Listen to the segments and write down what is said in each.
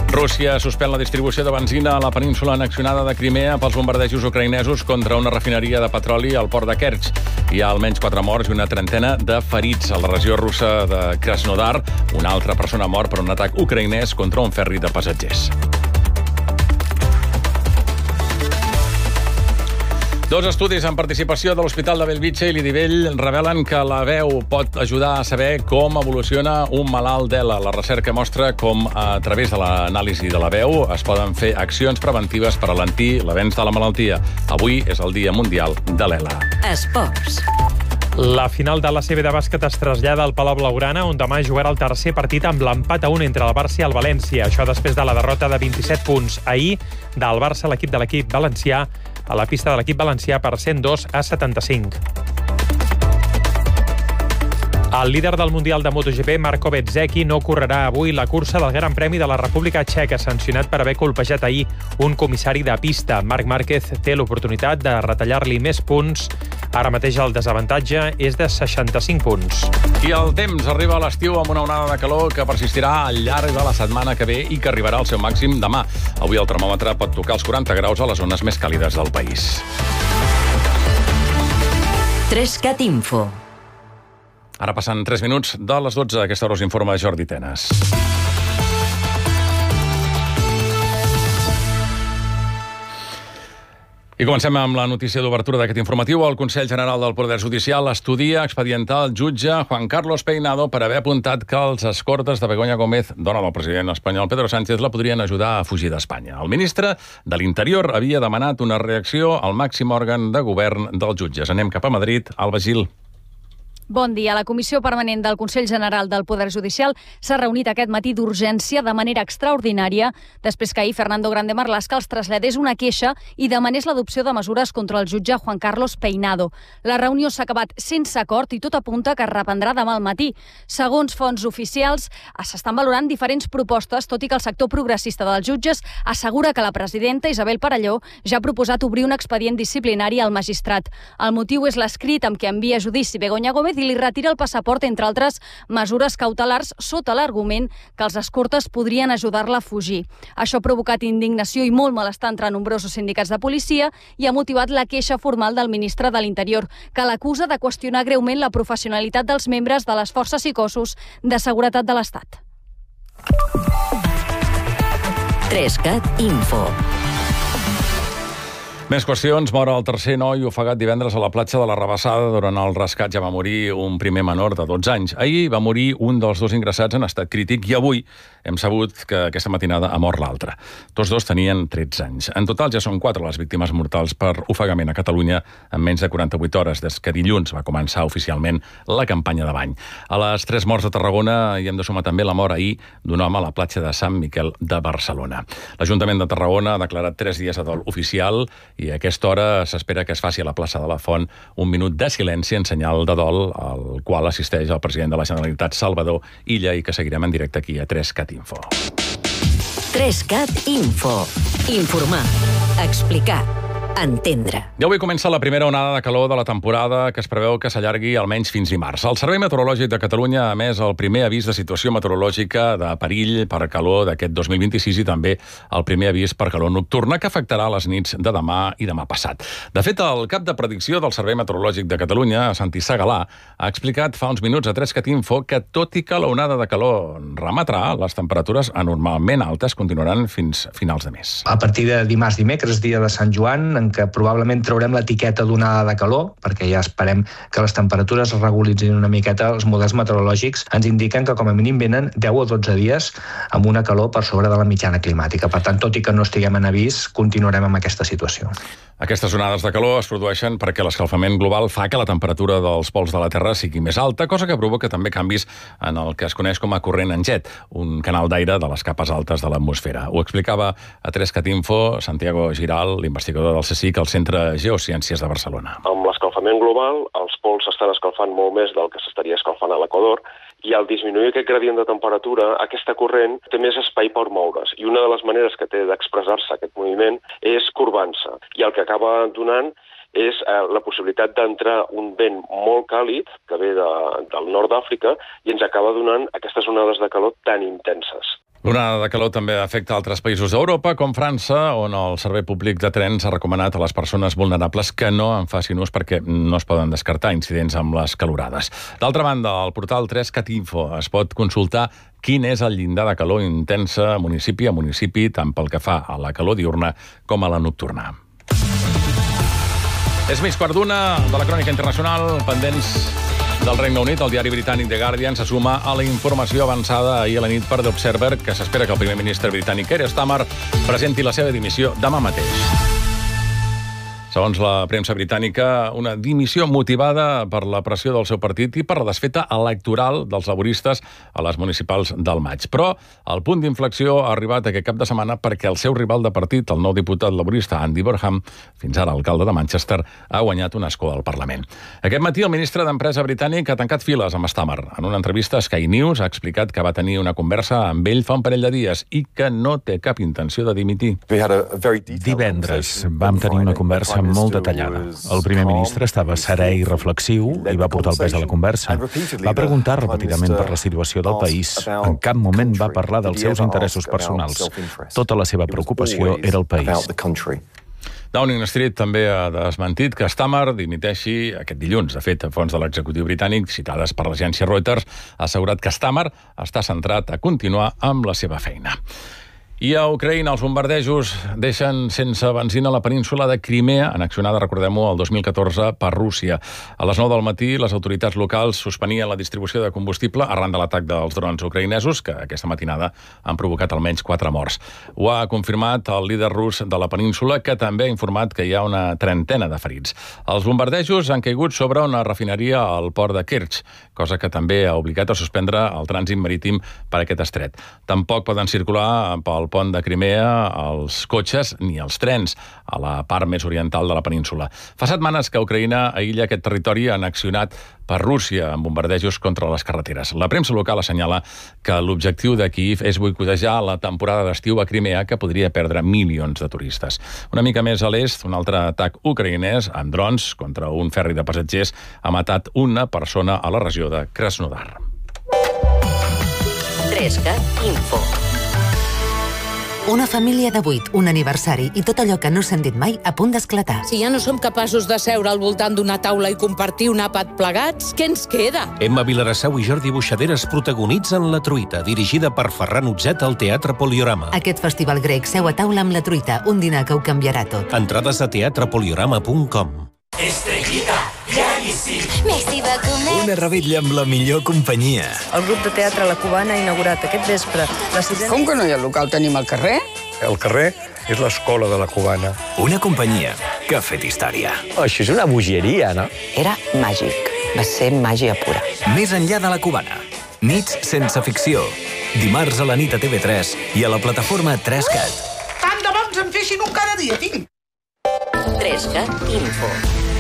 Rússia suspèn la distribució de benzina a la península annexionada de Crimea pels bombardejos ucraïnesos contra una refineria de petroli al port de Kerch. Hi ha almenys 4 morts i una trentena de ferits. A la regió russa de Krasnodar, una altra persona ha mort per un atac ucraïnès contra un ferri de passatgers. Dos estudis en participació de l'Hospital de Bellvitge i Lidivell revelen que la veu pot ajudar a saber com evoluciona un malalt d'ELA. La recerca mostra com, a través de l'anàlisi de la veu, es poden fer accions preventives per alentir l'avenç de la malaltia. Avui és el Dia Mundial de l'ELA. Esports. La final de l'ACB de bàsquet es trasllada al Palau Blaugrana, on demà jugarà el tercer partit amb l'empat a 1 entre el Barça i el València. Això després de la derrota de 27 punts ahir del Barça, l'equip de l'equip valencià, a la pista de l'equip valencià per 102-75. El líder del Mundial de MotoGP, Marco Bezzecchi, no correrà avui la cursa del Gran Premi de la República Txeca, sancionat per haver colpejat ahir un comissari de pista. Marc Márquez té l'oportunitat de retallar-li més punts. Ara mateix el desavantatge és de 65 punts. I el temps arriba a l'estiu amb una onada de calor que persistirà al llarg de la setmana que ve i que arribarà al seu màxim demà. Avui el termòmetre pot tocar els 40 graus a les zones més càlides del país. 3CAT Info. Ara passen 3 minuts de les 12. Aquesta hora us informa Jordi Tenes. I comencem amb la notícia d'obertura d'aquest informatiu. El Consell General del Poder Judicial estudia expedientar el jutge Juan Carlos Peinado per haver apuntat que els escortes de Begoña Gómez, dona del president espanyol Pedro Sánchez, la podrien ajudar a fugir d'Espanya. El ministre de l'Interior havia demanat una reacció al màxim òrgan de govern dels jutges. Anem cap a Madrid. Alba Gil. Bon dia. La Comissió Permanent del Consell General del Poder Judicial s'ha reunit aquest matí d'urgència de manera extraordinària després que ahir Fernando Grande Marlaska els traslladés una queixa i demanés l'adopció de mesures contra el jutge Juan Carlos Peinado. La reunió s'ha acabat sense acord i tot apunta que es reprendrà demà al matí. Segons fonts oficials, s'estan valorant diferents propostes, tot i que el sector progressista dels jutges assegura que la presidenta Isabel Parelló ja ha proposat obrir un expedient disciplinari al magistrat. El motiu és l'escrit amb què envia a judici Begoña Gómez i li retira el passaport, entre altres mesures cautelars, sota l'argument que els escortes podrien ajudar-la a fugir. Això ha provocat indignació i molt malestar entre nombrosos sindicats de policia i ha motivat la queixa formal del ministre de l'Interior, que l'acusa de qüestionar greument la professionalitat dels membres de les forces i cossos de seguretat de l'Estat. 3CAT Info. Més qüestions. Mor el tercer noi ofegat divendres a la platja de la Rabassada. Durant el rescat ja va morir un primer menor de 12 anys. Ahir va morir un dels dos ingressats en estat crític i avui hem sabut que aquesta matinada ha mort l'altre. Tots dos tenien 13 anys. En total ja són 4 les víctimes mortals per ofegament a Catalunya en menys de 48 hores, des que dilluns va començar oficialment la campanya de bany. A les 3 morts de Tarragona hi hem de sumar també la mort ahir d'un home a la platja de Sant Miquel de Barcelona. L'Ajuntament de Tarragona ha declarat 3 dies de dol oficial i a aquesta hora s'espera que es faci a la plaça de la Font un minut de silenci en senyal de dol, al qual assisteix el president de la Generalitat, Salvador Illa, i que seguirem en directe aquí a 3CAT Info. 3CAT Info. Informar, explicar, entendre. I avui comença la primera onada de calor de la temporada, que es preveu que s'allargui almenys fins dimarts. El Servei Meteorològic de Catalunya ha emès el primer avís de situació meteorològica de perill per calor d'aquest 2026 i també el primer avís per calor nocturna, que afectarà les nits de demà i demà passat. De fet, el cap de predicció del Servei Meteorològic de Catalunya, Santi Segalà, ha explicat fa uns minuts a 3CAT Info que, tot i que l'onada de calor remetrà, les temperatures anormalment altes continuaran fins finals de mes. A partir de dimarts, dimecres, dia de Sant Joan, en què probablement traurem l'etiqueta d'onada de calor, perquè ja esperem que les temperatures es regularitzin una miqueta. Els models meteorològics ens indiquen que com a mínim venen 10 o 12 dies amb una calor per sobre de la mitjana climàtica. Per tant, tot i que no estiguem en avís, continuarem amb aquesta situació. Aquestes onades de calor es produeixen perquè l'escalfament global fa que la temperatura dels pols de la Terra sigui més alta, cosa que provoca també canvis en el que es coneix com a corrent en jet, un canal d'aire de les capes altes de l'atmosfera. Ho explicava a 3CAT Info Santiago Giral, l'investigador del CSIC al Centre Geociències de Barcelona. Amb l'escalfament global, els pols s'estan escalfant molt més del que s'estaria escalfant a l'equador, i al disminuir aquest gradient de temperatura, aquesta corrent té més espai per moure's. I una de les maneres que té d'expressar-se aquest moviment és corbant-se. I el que acaba donant és la possibilitat d'entrar un vent molt càlid que ve del nord d'Àfrica i ens acaba donant aquestes onades de calor tan intenses. L'onada de calor també afecta altres països d'Europa, com França, on el Servei Públic de Trens ha recomanat a les persones vulnerables que no en facin ús perquè no es poden descartar incidents amb les calorades. D'altra banda, al portal 3CatInfo es pot consultar quin és el llindar de calor intensa municipi a municipi, tant pel que fa a la calor diurna com a la nocturna. És mig quart d'una de la crònica internacional, pendents del Regne Unit. El diari britànic The Guardian se suma a la informació avançada ahir a la nit per The Observer, que s'espera que el primer ministre britànic Keir Starmer presenti la seva dimissió demà mateix. Segons la premsa britànica, una dimissió motivada per la pressió del seu partit i per la desfeta electoral dels laboristes a les municipals del maig. Però el punt d'inflexió ha arribat aquest cap de setmana perquè el seu rival de partit, el nou diputat laborista Andy Burnham, fins ara alcalde de Manchester, ha guanyat un escó al Parlament. Aquest matí el ministre d'Empresa britànic ha tancat files amb Starmer. En una entrevista a Sky News ha explicat que va tenir una conversa amb ell fa un parell de dies i que no té cap intenció de dimitir. Divendres vam tenir una conversa molt detallada. El primer ministre estava serè i reflexiu i va portar el pes de la conversa. Va preguntar repetidament per la situació del país. En cap moment va parlar dels seus interessos personals. Tota la seva preocupació era el país. Downing Street també ha desmentit que Starmer dimiteixi aquest dilluns. De fet, fonts de l'executiu britànic, citades per l'agència Reuters, ha assegurat que Starmer està centrat a continuar amb la seva feina. I a Ucraïna, els bombardejos deixen sense benzina la península de Crimea, annexionada, recordem-ho, el 2014 per Rússia. A les 9 del matí, les autoritats locals suspenien la distribució de combustible arran de l'atac dels drons ucraïnesos, que aquesta matinada han provocat almenys 4 morts. Ho ha confirmat el líder rus de la península, que també ha informat que hi ha una trentena de ferits. Els bombardejos han caigut sobre una refineria al port de Kerch, cosa que també ha obligat a suspendre el trànsit marítim per aquest estret. Tampoc poden circular pel pont de Crimea els cotxes ni els trens a la part més oriental de la península. Fa setmanes que Ucraïna aïlla aquest territori annexionat per Rússia amb bombardejos contra les carreteres. La premsa local assenyala que l'objectiu de Kyiv és boicotejar la temporada d'estiu a Crimea, que podria perdre milions de turistes. Una mica més a l'est, un altre atac ucraïnès amb drons contra un ferri de passatgers ha matat una persona a la regió de Krasnodar. 3CatInfo. Info. Una família de 8, un aniversari i tot allò que no s'han dit mai a punt d'esclatar. Si ja no som capaços de seure al voltant d'una taula i compartir un àpat plegats, què ens queda? Emma Vilarassau i Jordi Buixaderes protagonitzen La Truita, dirigida per Ferran Utzet al Teatre Poliorama. Aquest festival grec seu a taula amb La Truita, un dinar que ho canviarà tot. Entrades a teatrepoliorama.com. Estrellita, claríssim. Messi va comer. Una revetlla amb la millor companyia. El grup de teatre La Cubana ha inaugurat aquest vespre la sisena... Com que no hi ha local? Tenim el carrer? El carrer és l'escola de La Cubana. Una companyia que ha fet història. Això és una bogeria, no? Era màgic. Va ser màgia pura. Més enllà de La Cubana. Nits sense ficció. Dimarts a la nit a TV3 i a la plataforma 3Cat. Tant de bons em feixin un cada dia, tinc. 3CatInfo.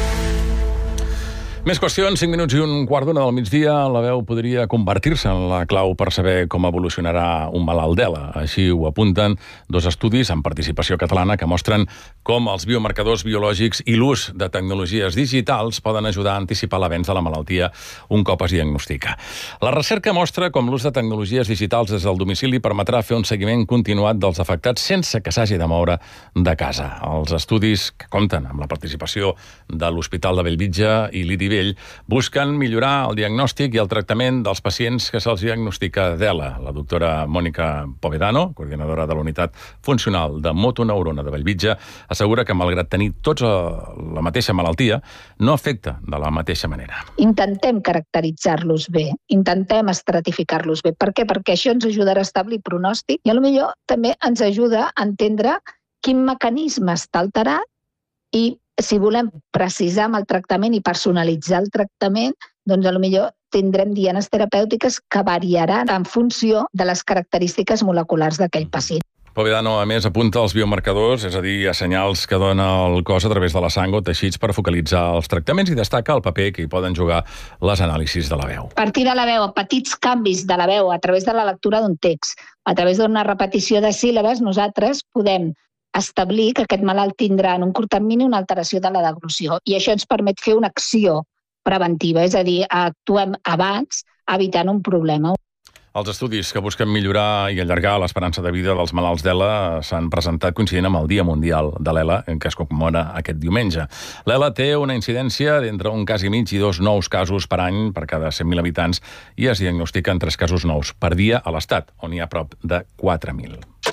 Més qüestions, 5 minuts i un quart d'una del migdia. La veu podria convertir-se en la clau per saber com evolucionarà un malalt d'ELA. Així ho apunten 2 estudis amb participació catalana que mostren com els biomarcadors biològics i l'ús de tecnologies digitals poden ajudar a anticipar l'avenç de la malaltia un cop es diagnostica. La recerca mostra com l'ús de tecnologies digitals des del domicili permetrà fer un seguiment continuat dels afectats sense que s'hagi de moure de casa. Els estudis que compten amb la participació de l'Hospital de Bellvitge i l'IDIB busquen millorar el diagnòstic i el tractament dels pacients que se'ls diagnostica d'ELA. La doctora Mònica Povedano, coordinadora de la Unitat Funcional de Motoneurona de Bellvitge, assegura que, malgrat tenir tots la mateixa malaltia, no afecta de la mateixa manera. Intentem caracteritzar-los bé, intentem estratificar-los bé. Per què? Perquè això ens ajudarà a establir pronòstic i potser també ens ajuda a entendre quin mecanisme està alterat i si volem precisar amb el tractament i personalitzar el tractament, doncs potser tindrem dianes terapèutiques que variaran en funció de les característiques moleculars d'aquell pacient. Povedano, a més, apunta als biomarcadors, és a dir, a senyals que dona el cos a través de la sang o teixits per focalitzar els tractaments i destaca el paper que hi poden jugar les anàlisis de la veu. A partir de la veu, a petits canvis de la veu, a través de la lectura d'un text, a través d'una repetició de síl·labes, nosaltres podem establir que aquest malalt tindrà en un curt termini una alteració de la deglució i això ens permet fer una acció preventiva, és a dir, actuem abans evitant un problema. Els estudis que busquen millorar i allargar l'esperança de vida dels malalts d'ELA s'han presentat coincidint amb el Dia Mundial de l'ELA, en què es commemora aquest diumenge. L'ELA té una incidència d'entre 1 cas i mig i 2 nous casos per any per cada 100.000 habitants i es diagnostiquen 3 casos nous per dia a l'Estat, on hi ha prop de 4.000.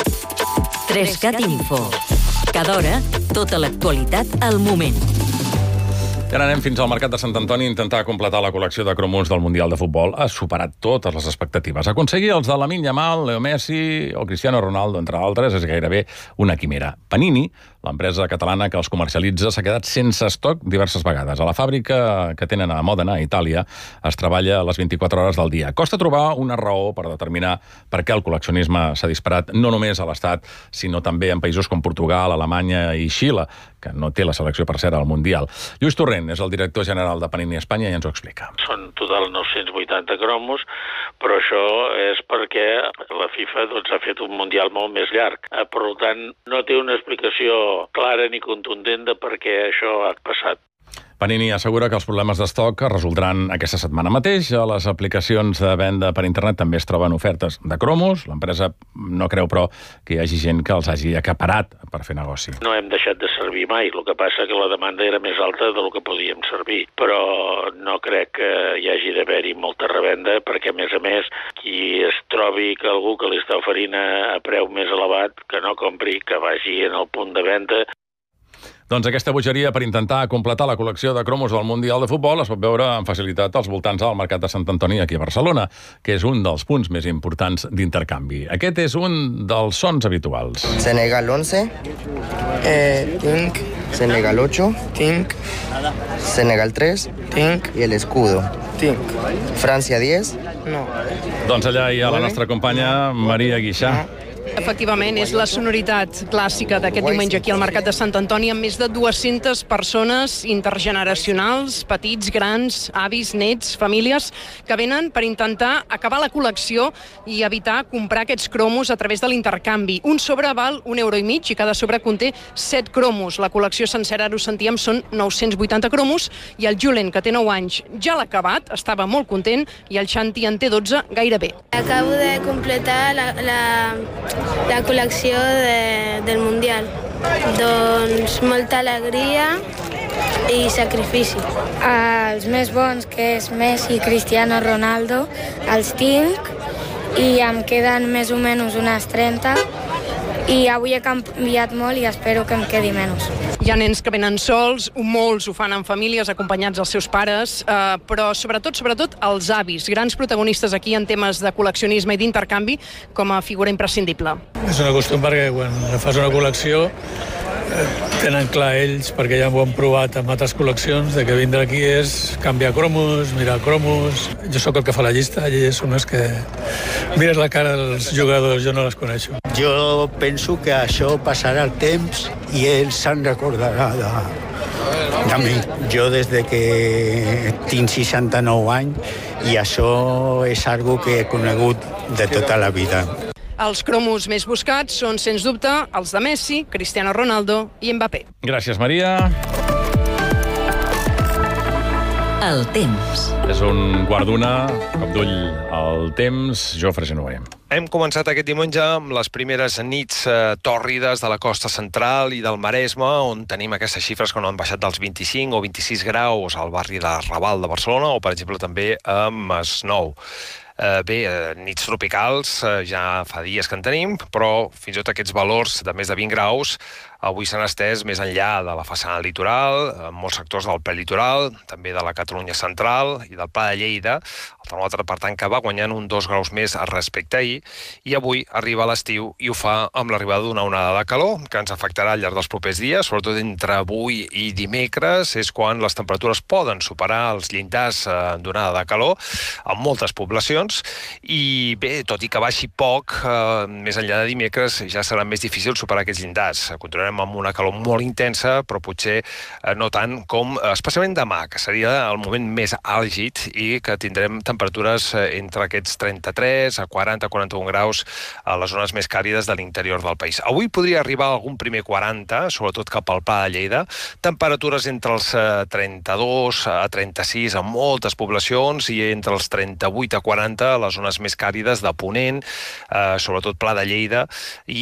3CAT Info. Cada hora, tota l'actualitat al moment. I ara anem fins al Mercat de Sant Antoni a intentar completar la col·lecció de cromos del Mundial de Futbol. Ha superat totes les expectatives. Aconseguir els de Lamine Yamal, Leo Messi o Cristiano Ronaldo, entre altres, és gairebé una quimera. Panini, l'empresa catalana que els comercialitza, s'ha quedat sense estoc diverses vegades. A la fàbrica que tenen a Mòdena, a Itàlia, es treballa a les 24 hores del dia. Costa trobar una raó per determinar per què el col·leccionisme s'ha disparat no només a l'Estat, sinó també en països com Portugal, Alemanya i Xile, que no té la selecció, per cert, al Mundial. Lluís Torrent és el director general de Panini Espanya i ens ho explica. Són total 980 cromos, però això és perquè la FIFA ha fet un Mundial molt més llarg. Per tant, no té una explicació clara ni contundent de per què això ha passat. Panini assegura que els problemes d'estoc es resoldran aquesta setmana mateix. A les aplicacions de venda per internet també es troben ofertes de cromos. L'empresa no creu, però, que hi hagi gent que els hagi acaparat per fer negoci. No hem deixat de servir mai. El que passa que la demanda era més alta del que podíem servir. Però no crec que hi hagi d'haver-hi molta revenda, perquè, a més, qui es trobi que algú que li està oferint a preu més elevat, que no compri, que vagi en el punt de venda. Doncs aquesta bogeria per intentar completar la col·lecció de cromos del Mundial de Futbol es pot veure amb facilitat als voltants del Mercat de Sant Antoni aquí a Barcelona, que és un dels punts més importants d'intercanvi. Aquest és un dels sons habituals. Senegal 11, tinc. Senegal 8, tinc. Senegal 3, tinc. I el escudo, tinc. Francia 10, no. Doncs allà hi ha la nostra companya Maria Guixà. Efectivament, és la sonoritat clàssica d'aquest diumenge aquí al Mercat de Sant Antoni, amb més de 200 persones intergeneracionals, petits, grans, avis, nets, famílies, que venen per intentar acabar la col·lecció i evitar comprar aquests cromos a través de l'intercanvi. Un sobre val €1,50 i cada sobre conté 7 cromos. La col·lecció sencera, ara ho sentíem, són 980 cromos i el Julen, que té 9 anys, ja l'ha acabat, estava molt content, i el Xanti en té 12 gairebé. Acabo de completar la col·lecció del Mundial. Doncs molta alegria i sacrifici. Els més bons, que és Messi i Cristiano Ronaldo, els tinc i em queden més o menys unes 30 i avui he canviat molt i espero que em quedi menys. Hi ha nens que venen sols, molts ho fan en famílies, acompanyats dels seus pares, però sobretot els avis, grans protagonistes aquí en temes de col·leccionisme i d'intercanvi, com a figura imprescindible. És una costum perquè quan fas una col·lecció tenen clar ells, perquè ja ho han provat amb altres col·leccions, de que vindre aquí és canviar cromos, mirar cromos. Jo sóc el que fa la llista i ells són els que mires la cara dels jugadors, jo no les coneixo. Jo penso que això passarà el temps i ells se'n recordarà de mi. Jo des que tinc 69 anys i això és algo que he conegut de tota la vida. Els cromos més buscats són, sens dubte, els de Messi, Cristiano Ronaldo i Mbappé. Gràcies, Maria. El temps. És un quart d'una, cop d'ull al temps, Jofre Genover. Hem començat aquest diumenge amb les primeres nits tòrrides de la costa central i del Maresme, on tenim aquestes xifres que no han baixat dels 25 o 26 graus al barri de Raval de Barcelona o, per exemple, també a Masnou. Bé, nits tropicals ja fa dies que en tenim, però fins i tot aquests valors de més de 20 graus avui s'han estès més enllà de la façana litoral, en molts sectors del prelitoral, també de la Catalunya central i del Pla de Lleida. El termòmetre, per tant, que va guanyant 2 graus més respecte a ahir, i avui arriba l'estiu i ho fa amb l'arribada d'una onada de calor que ens afectarà al llarg dels propers dies, sobretot entre avui i dimecres, és quan les temperatures poden superar els llindars d'onada de calor en moltes poblacions, i bé, tot i que baixi poc, més enllà de dimecres ja serà més difícil superar aquests llindars. Continuarem amb una calor molt intensa, però potser no tant com especialment demà, que seria el moment més àlgid i que tindrem temperatures temperatures entre aquests 33 a 40, 41 graus a les zones més càlides de l'interior del país. Avui podria arribar algun primer 40, sobretot cap al Pla de Lleida. Temperatures entre els 32 a 36 en moltes poblacions i entre els 38 a 40 a les zones més càlides de Ponent, sobretot Pla de Lleida, i